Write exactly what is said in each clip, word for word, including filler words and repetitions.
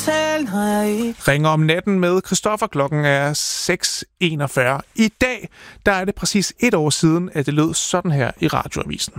tale, har jeg ikke. Ringer om natten med Christoffer. Klokken er seks enogfyrre. I dag, der er det præcis et år siden, at det lød sådan her i Radioavisen.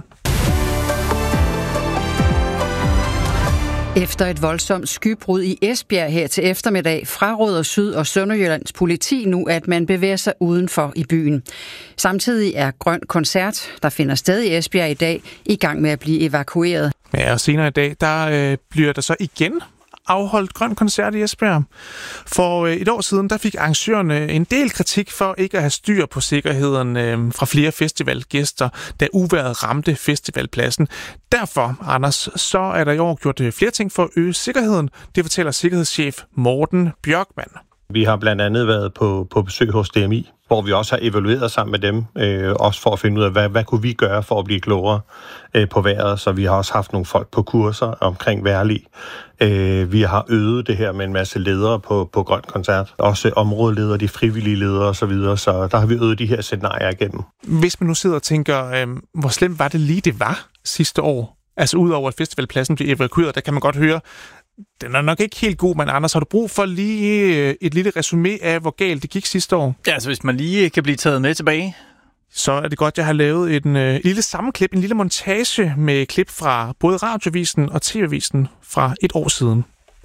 Efter et voldsomt skybrud i Esbjerg her til eftermiddag, fraråder Syd- og Sønderjyllands politi nu, at man bevæger sig udenfor i byen. Samtidig er Grøn Koncert, der finder sted i Esbjerg i dag, i gang med at blive evakueret. Ja, og senere i dag, der øh, bliver der så igen afholdt Grøn Koncert i Esbjerg. For øh, et år siden, der fik arrangørerne en del kritik for ikke at have styr på sikkerheden øh, fra flere festivalgæster, da uvejret ramte festivalpladsen. Derfor, Anders, så er der i år gjort flere ting for at øge sikkerheden. Det fortæller sikkerhedschef Morten Bjørkman. Vi har blandt andet været på, på besøg hos D M I, hvor vi også har evalueret sammen med dem, øh, også for at finde ud af, hvad, hvad kunne vi gøre for at blive klogere øh, på vejret. Så vi har også haft nogle folk på kurser omkring vejrlig. Øh, vi har øget det her med en masse ledere på, på Grøn Koncert. Også områdeledere, de frivillige ledere osv. Så, videre. Så der har vi øget de her scenarier igennem. Hvis man nu sidder og tænker, øh, hvor slemt var det lige det var sidste år? Altså udover at festivalpladsen blev evakueret, der kan man godt høre, den er nok ikke helt god, men Anders, har du brug for lige et lille resumé af, hvor galt det gik sidste år? Ja, altså hvis man lige kan blive taget med tilbage. Så er det godt, jeg har lavet en øh, lille sammenklip, en lille montage med klip fra både Radioavisen og T V-avisen fra et år siden.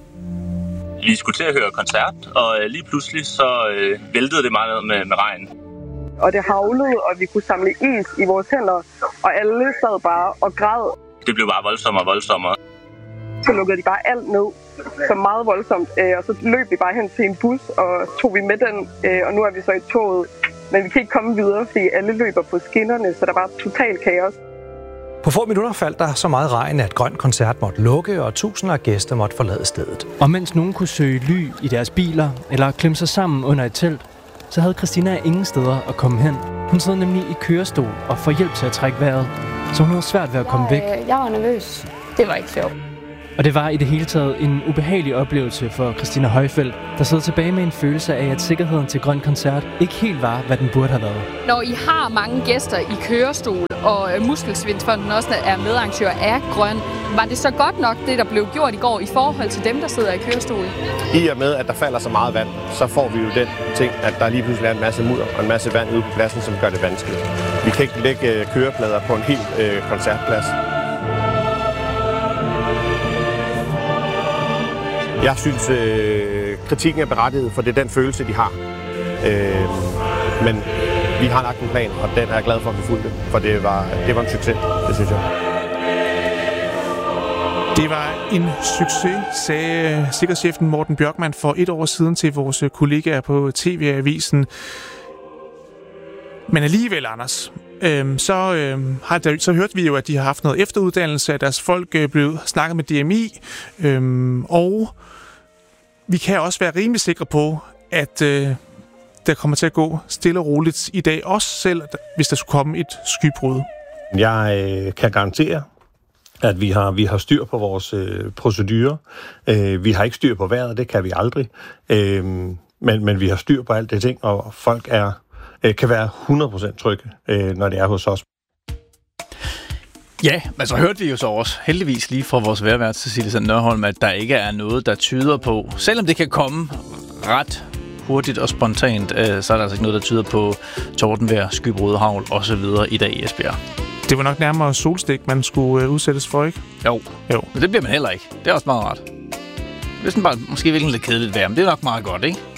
Vi skulle til at høre koncert, og øh, lige pludselig så øh, væltede det meget ned med, med regn. Og det havlede, og vi kunne samle is i vores hænder, og alle sad bare og græd. Det blev bare voldsommere og voldsommere. Så lukkede de bare alt ned, så meget voldsomt, og så løb vi bare hen til en bus, og tog vi med den, og nu er vi så i toget. Men vi kan ikke komme videre, fordi alle løber på skinnerne, så der var total kaos. På få minutter faldt der så meget regn, at Grøn Koncert måtte lukke, og tusinder af gæster måtte forlade stedet. Og mens nogen kunne søge ly i deres biler, eller klemme sig sammen under et telt, så havde Christina ingen steder at komme hen. Hun sidder nemlig i kørestol og får hjælp til at trække vejret, så hun havde svært ved at komme væk. Jeg, jeg var nervøs. Det var ikke sjovt. Og det var i det hele taget en ubehagelig oplevelse for Christina Højfeldt, der sidder tilbage med en følelse af, at sikkerheden til Grøn Koncert ikke helt var, hvad den burde have været. Når I har mange gæster i kørestol, og Muskelsvindfonden også er medarrangør af Grøn, var det så godt nok, det der blev gjort i går, i forhold til dem, der sidder i kørestol? I og med, at der falder så meget vand, så får vi jo den ting, at der lige pludselig er en masse mudder og en masse vand ude på pladsen, som gør det vanskeligt. Vi kan ikke lægge køreplader på en hel øh, koncertplads. Jeg synes, øh, kritikken er berettiget, for det er den følelse, de har. Øh, men vi har lagt en plan, og den er jeg glad for, at vi fulgte. For det var, det var en succes, det synes jeg. Det var en succes, sagde sikkerhedschefen Morten Bjørkman for et år siden til vores kollegaer på T V-avisen. Men alligevel, Anders, øhm, så, øhm, har der, så hørte vi jo, at de har haft noget efteruddannelse, at deres folk øh, blev snakket med D M I, øhm, og vi kan også være rimelig sikre på, at øh, der kommer til at gå stille og roligt i dag, også selv hvis der skulle komme et skybrud. Jeg øh, kan garantere, at vi har, vi har styr på vores øh, procedurer. Øh, vi har ikke styr på vejret, det kan vi aldrig. Øh, men, men vi har styr på alt det ting, og folk er kan være hundrede procent trygge, når det er hos os. Ja, men så hørte vi jo så også heldigvis lige fra vores vejrvært Cecilie Sand Nørholm, at der ikke er noget, der tyder på, selvom det kan komme ret hurtigt og spontant, så er der altså ikke noget, der tyder på tordenvejr, skybrud, hagl osv. i dag i Esbjerg. Det var nok nærmere solstik, man skulle udsættes for, ikke? Jo, jo. Men det bliver man heller ikke. Det er også meget rart. Det er sådan bare måske virkelig lidt kedeligt vejr, men det er nok meget godt, ikke?